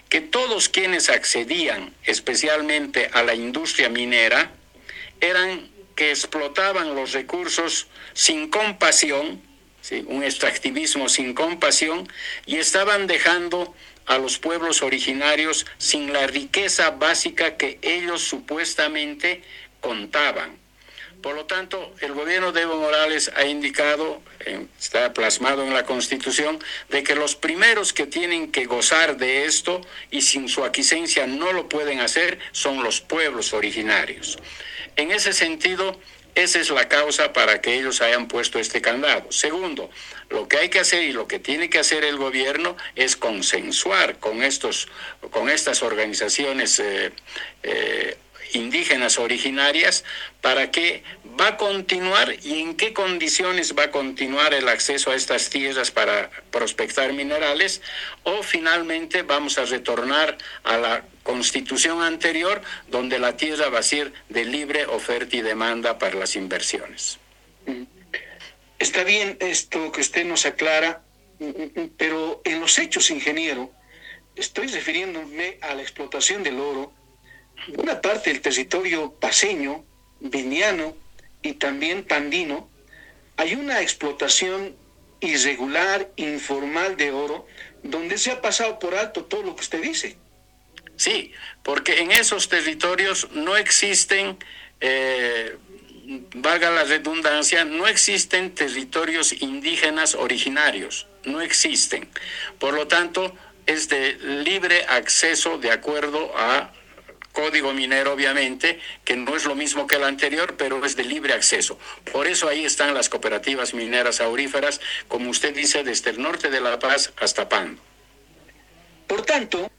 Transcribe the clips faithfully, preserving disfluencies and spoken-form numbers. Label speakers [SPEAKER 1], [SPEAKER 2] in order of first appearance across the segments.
[SPEAKER 1] que todos quienes accedían especialmente a la industria minera eran que explotaban los recursos sin compasión, ¿sí? Un extractivismo sin compasión, y estaban dejando a los pueblos originarios sin la riqueza básica que ellos supuestamente contaban. Por lo tanto, el gobierno de Evo Morales ha indicado, está plasmado en la Constitución, de que los primeros que tienen que gozar de esto y sin su aquiescencia no lo pueden hacer son los pueblos originarios. En ese sentido, esa es la causa para que ellos hayan puesto este candado. Segundo, lo que hay que hacer y lo que tiene que hacer el gobierno es consensuar con estos, con estas organizaciones eh, eh, indígenas originarias para que va a continuar y en qué condiciones va a continuar el acceso a estas tierras para prospectar minerales, o finalmente vamos a retornar a la constitución anterior donde la tierra va a ser de libre oferta y demanda para las inversiones.
[SPEAKER 2] Está bien esto que usted nos aclara, pero en los hechos, ingeniero, estoy refiriéndome a la explotación del oro. Una parte del territorio paceño, viniano y también pandino, hay una explotación irregular, informal de oro, donde se ha pasado por alto todo lo que usted dice.
[SPEAKER 1] Sí, porque en esos territorios no existen, eh, valga la redundancia, no existen territorios indígenas originarios, no existen. Por lo tanto, es de libre acceso de acuerdo a Código Minero, obviamente, que no es lo mismo que el anterior, pero es de libre acceso. Por eso ahí están las cooperativas mineras auríferas, como usted dice, desde el norte de La Paz hasta Pando.
[SPEAKER 2] Por tanto,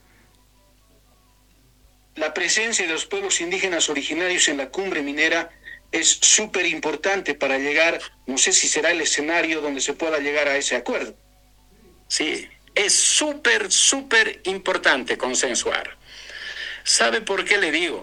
[SPEAKER 2] la presencia de los pueblos indígenas originarios en la cumbre minera es súper importante para llegar, no sé si será el escenario donde se pueda llegar a ese acuerdo.
[SPEAKER 1] Sí, es súper, súper importante consensuar. ¿Sabe por qué le digo?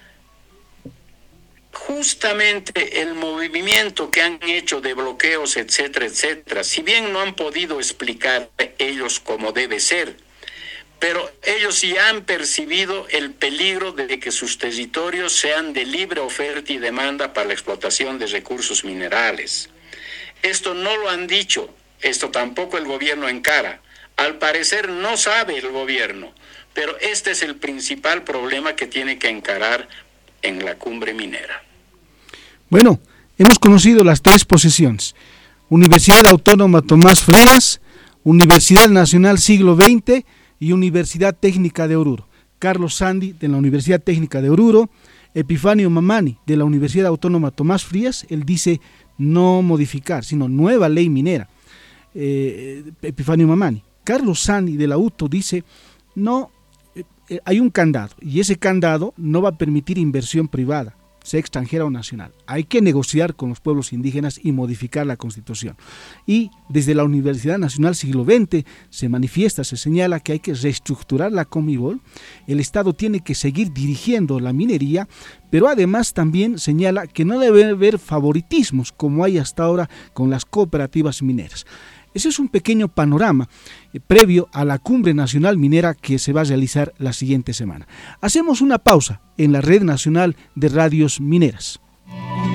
[SPEAKER 1] Justamente el movimiento que han hecho de bloqueos, etcétera, etcétera, si bien no han podido explicar ellos cómo debe ser, pero ellos ya han percibido el peligro de que sus territorios sean de libre oferta y demanda para la explotación de recursos minerales. Esto no lo han dicho, esto tampoco el gobierno encara. Al parecer no sabe el gobierno, pero este es el principal problema que tiene que encarar en la cumbre minera.
[SPEAKER 3] Bueno, hemos conocido las tres posiciones: Universidad Autónoma Tomás Frías, Universidad Nacional Siglo veinte y Universidad Técnica de Oruro. Carlos Sandi, de la Universidad Técnica de Oruro; Epifanio Mamani, de la Universidad Autónoma Tomás Frías. Él dice no modificar, sino nueva ley minera. Eh, Epifanio Mamani. Carlos Sandi, de la U T O, dice no, eh, hay un candado, y ese candado no va a permitir inversión privada, sea extranjera o nacional. Hay que negociar con los pueblos indígenas y modificar la Constitución. Y desde la Universidad Nacional Siglo veinte se manifiesta, se señala que hay que reestructurar la Comibol, el Estado tiene que seguir dirigiendo la minería, pero además también señala que no debe haber favoritismos como hay hasta ahora con las cooperativas mineras. Ese es un pequeño panorama eh, previo a la Cumbre Nacional Minera que se va a realizar la siguiente semana. Hacemos una pausa en la Red Nacional de Radios Mineras.